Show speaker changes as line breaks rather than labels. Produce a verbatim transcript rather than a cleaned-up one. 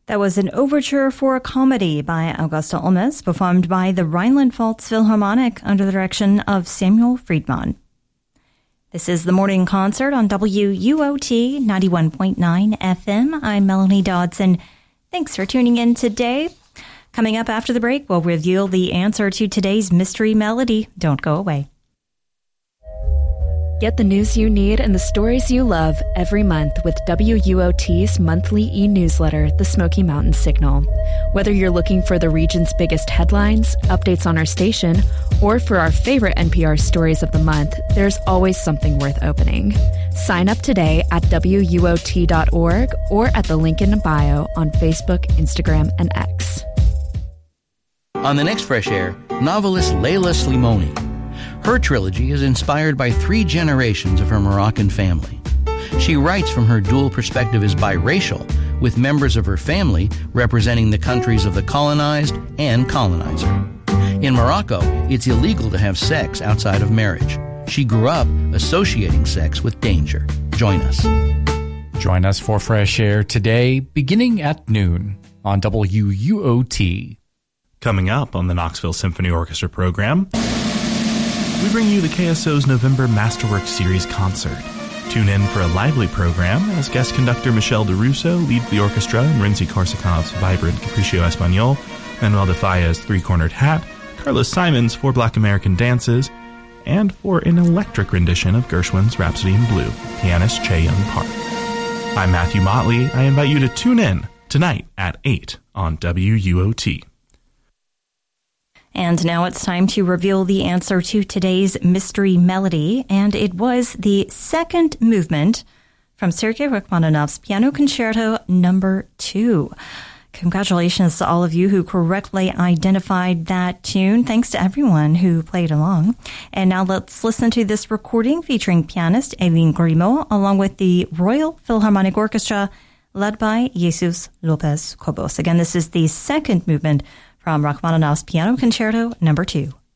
That was an overture for a comedy by Augusta Olmes, performed by the Rhineland-Pfalz Philharmonic under the direction of Samuel Friedman. This is the Morning Concert on W U O T ninety-one point nine F M. I'm Melanie Dodson. Thanks for tuning in today. Coming up after the break, we'll reveal the answer to today's mystery melody. Don't go away.
Get the news you need and the stories you love every month with W U O T's monthly e-newsletter, The Smoky Mountain Signal. Whether you're looking for the region's biggest headlines, updates on our station, or for our favorite N P R stories of the month, there's always something worth opening. Sign up today at W U O T dot org or at the link in the bio on Facebook, Instagram, and X.
On the next Fresh Air, novelist Leila Slimoni. Her trilogy is inspired by three generations of her Moroccan family. She writes from her dual perspective as biracial, with members of her family representing the countries of the colonized and colonizer. In Morocco, it's illegal to have sex outside of marriage. She grew up associating sex with danger. Join us.
Join us for Fresh Air today, beginning at noon on W U O T.
Coming up on the Knoxville Symphony Orchestra program, we bring you the K S O's November Masterwork Series concert. Tune in for a lively program as guest conductor Michelle DeRusso leads the orchestra in Rimsky-Korsakov's vibrant Capriccio Espagnol, Manuel de Falla's Three-Cornered Hat, Carlos Simon's Four Black American Dances, and for an electric rendition of Gershwin's Rhapsody in Blue, pianist Che Young Park. I'm Matthew Motley. I invite you to tune in tonight at eight on W U O T.
And now it's time to reveal the answer to today's mystery melody, and it was the second movement from Sergei Rachmaninoff's Piano Concerto Number Two. Congratulations to all of you who correctly identified that tune. Thanks to everyone who played along. And now let's listen to this recording featuring pianist Eileen Grimaud, along with the Royal Philharmonic Orchestra, led by Jesus Lopez Cobos. Again, this is the second movement from Rachmaninoff's Piano Concerto Number Two.